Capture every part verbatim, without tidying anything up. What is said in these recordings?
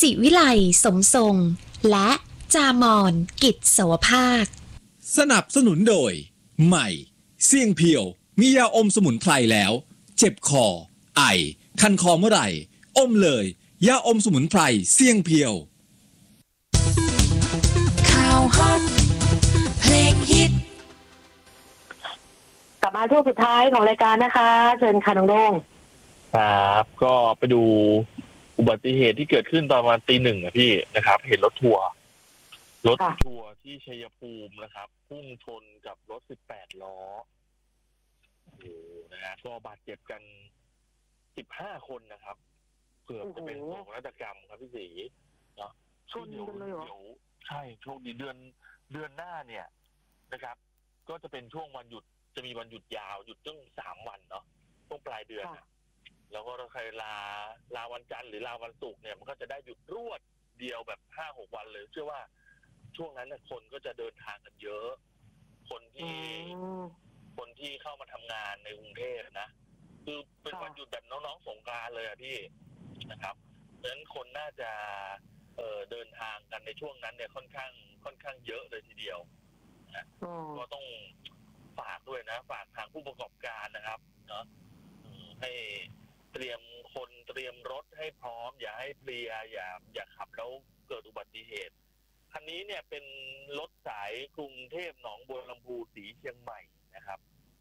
ศิวิไลสมทรงและจามอนกิจโสภาคสนับสนุนโดยใหม่เสี่ยงเพียวมียาอมสมุนไพรแล้วเจ็บคอไอคันคอเมื่อไหร่อมเลยยาอมสมุนไพรเสี่ยงเพียวข่าวฮอตเพลงฮิตกลับมาช่วงสุดท้ายของรายการนะคะเชิญค่ะน้องโด่งครับก็ไปดูอุบัติเหตุที่เกิดขึ้นตอนประมาณตีหนึ่งอะพี่นะครับเห็นรถทัวร์รถทัวร์ที่ชัยภูมินะครับพุ่งชนกับรถสิบแปดล้อโอ้โหนะฮะก็บาดเจ็บกันสิบห้าคนนะครับเกือบจะเป็นโศกนาฏกรรมครับพี่ศรีเนาะชนกันเลยเหรอใช่โชคดีเดือนเดือนหน้าเนี่ยนะครับก็จะเป็นช่วงวันหยุดจะมีวันหยุดยาวหยุดตั้งสามวันเนาะช่วงปลายเดือนนะแล้วก็ถ้าใครลาลาวันจันทร์หรือลาวันศุกร์เนี่ยมันก็จะได้หยุดรวดเดียวแบบห้าหกวันเลยเชื่อว่าช่วงนั้นเนี่ยคนก็จะเดินทางกันเยอะคนที่คนที่เข้ามาทำงานในกรุงเทพนะคือเป็นวันหยุดแบบน้องๆสงกรานต์เลยอะพี่นะครับเพราะฉะนั้นคนน่าจะเอ่อเดินทางกันในช่วงนั้นเนี่ยค่อนข้างค่อนข้างเยอะเลยทีเดียวนะก็ต้องฝากด้วยนะฝากทางผู้ประกอบการนะครับเนาะให้เตรียมคนเตรียมรถให้พร้อมอย่าให้เพลียอย่าอย่าขับแล้วเกิดอุบัติเหตุคันนี้เนี่ยเป็นรถสายกรุงเทพหนองบัวลำพูสีเชียงใหม่นะครับ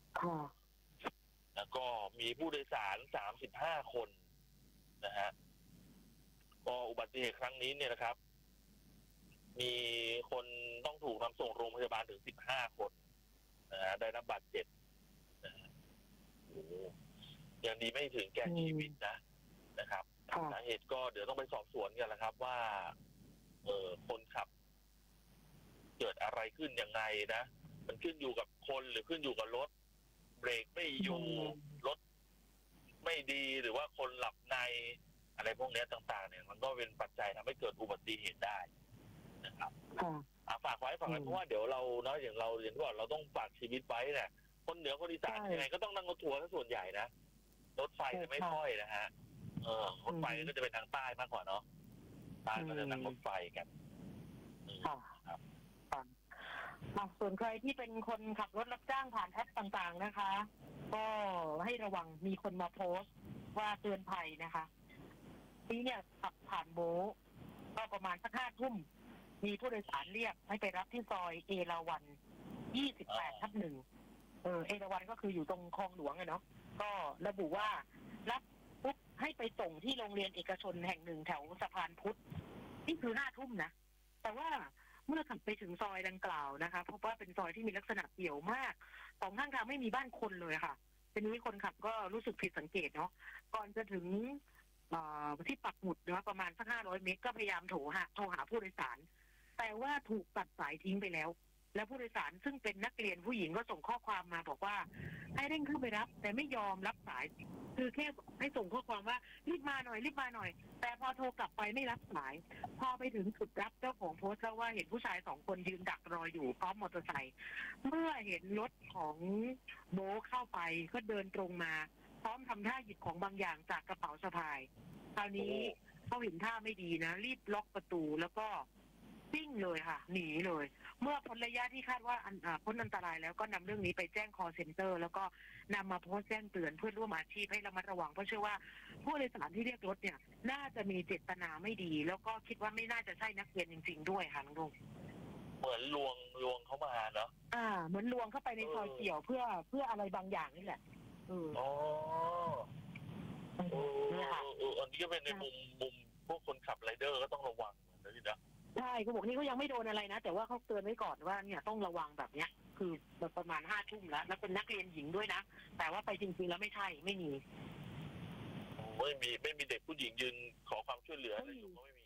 แล้วก็มีผู้โดยสารสามสิบห้าคนนะฮะก็อุบัติเหตุครั้งนี้เนี่ยนะครับมีคนต้องถูกนำส่งโรงพยาบาลถึงสิบห้าคนนะฮะได้รับบาดเจ็บนะฮะโอ้ยังดีไม่ถึงแก่ชีวิตนะนะครับสาเหตุก็เดี๋ยวต้องไปสอบสวนกันแล้วครับว่าเออคนขับเกิดอะไรขึ้นยังไงนะมันขึ้นอยู่กับคนหรือขึ้นอยู่กับรถเบรกไม่อยู่รถไม่ดีหรือว่าคนหลับในอะไรพวกนี้ต่างๆเนี่ยมันก็เป็นปัจจัยทำให้เกิดอุบัติเหตุได้นะครับฝากไว้ฝากไว้เพราะว่าเดี๋ยวเราเนาะอย่างเราอย่างที่บอกเราต้องฝากชีวิตไว้เนี่ยคนเหนือคนอีสานยังไงก็ต้องนั่งรถทัวร์ซะส่วนใหญ่นะรถไฟจะไม่ค่อยนะฮะเออรถไฟก็จะเป็นทางใต้มากกว่าเนาะใต้ก็จะนั่งรถไฟกันครับส่วนใครที่เป็นคนขับรถรับจ้างผ่านแอปต่างๆนะคะก็ให้ระวังมีคนมาโพสต์ว่าเตือนภัยนะคะนี่เนี่ยขับผ่านโบก็ประมาณสักห้าทุ่มมีผู้โดยสารเรียกให้ไปรับที่ซอยเอราวัณยี่สิบแปดทับหนึ่งเออเอราวัณก็คืออยู่ตรงคลองหลวงอะเนาะก็ระบุว่ารับปุ๊บให้ไปส่งที่โรงเรียนเอกชนแห่งหนึ่งแถวสะพานพุทธนี่คือห้าทุ่มนะแต่ว่าเมื่อขับไปถึงซอยดังกล่าวนะคะพบว่าเป็นซอยที่มีลักษณะเปี่ยวมากสองข้างทางไม่มีบ้านคนเลยค่ะทีนี้คนขับก็รู้สึกผิดสังเกตเนาะก่อนจะถึงที่ปักหมุดนะประมาณสักห้าร้อยเมตรก็พยายามโทรหาโทรหาผู้โดยสารแต่ว่าถูกตัดสายทิ้งไปแล้วแล้วผู้โดยสารซึ่งเป็นนักเรียนผู้หญิงก็ส่งข้อความมาบอกว่าให้เร่งเข้าไปรับแต่ไม่ยอมรับสายคือแค่ให้ส่งข้อความว่ารีบมาหน่อยรีบมาหน่อยแต่พอโทรกลับไปไม่รับสายพอไปถึงจุดรับเจ้าของโพสต์แล้วว่าเห็นผู้ชายสองคนยืนดักรออยู่พร้อมมอเตอร์ไซค์เมื่อเห็นรถของโบเข้าไปก็เดินตรงมาพร้อมทำท่าหยิบของบางอย่างจากกระเป๋าสะพายคราวนี้เขาเห็นท่าไม่ดีนะรีบล็อกประตูแล้วก็ซิ่งเลยค่ะหนีเลยเมื่อพ้นระยะที่คาดว่าพ้นอันตรายแล้วก็นำเรื่องนี้ไปแจ้ง call center แล้วก็นำมาโพสต์แจ้งเตือนเพื่อนร่วมอาชีพให้ระมัดระวังเพราะเชื่อว่าผู้โดยสารที่เรียกรถเนี่ยน่าจะมีเจตนาไม่ดีแล้วก็คิดว่าไม่น่าจะใช่นักเรียนจริงๆด้วยค่ะน้องลุงเหมือนลวงลวงเข้ามาเนาะอ่าเหมือนลวงเข้าไปในซอยเกี่ยวเพื่อเพื่ออะไรบางอย่างนี่แหละอ๋อเอออันนี้ก็เป็นในมุมมุมพวกคนขับไรเดอร์ก็ต้องระวังนะพี่นะใช่เขาบอกนี่เขายังไม่โดนอะไรนะแต่ว่าเขาเตือนไว้ก่อนว่าเนี่ยต้องระวังแบบเนี้ยคือประมาณห้าทุ่มแล้วแล้วเป็นนักเรียนหญิงด้วยนะแต่ว่าไปจริงๆแล้วไม่ใช่ไม่มีไม่มีไม่มีเด็กผู้หญิงยืนขอความช่วยเหลืออะไรอยู่ก็ไม่มี